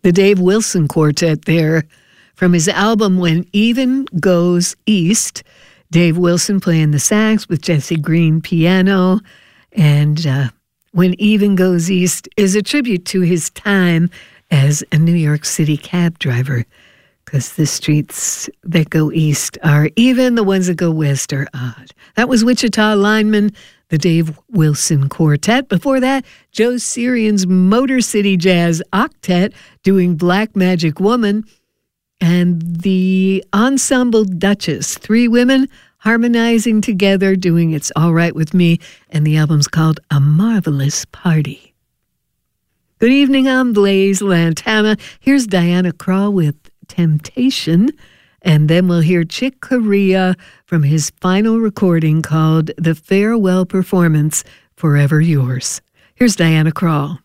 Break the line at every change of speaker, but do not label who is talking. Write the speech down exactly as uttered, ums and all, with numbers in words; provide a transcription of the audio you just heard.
The Dave Wilson Quartet there from his album When Even Goes East. Dave Wilson playing the sax with Jesse Green piano. And uh, When Even Goes East is a tribute to his time as a New York City cab driver, because the streets that go east are even, the ones that go west are odd. That was Wichita lineman, the Dave Wilson Quartet. Before that, Joe Sirian's Motor City Jazz Octet doing Black Magic Woman, and the Ensemble Duchess, three women harmonizing together doing It's All Right With Me, and the album's called A Marvelous Party. Good evening, I'm Blaze Lantana. Here's Diana Krall with Temptation, and then we'll hear Chick Corea from his final recording called The Farewell Performance, Forever Yours. Here's Diana Krall.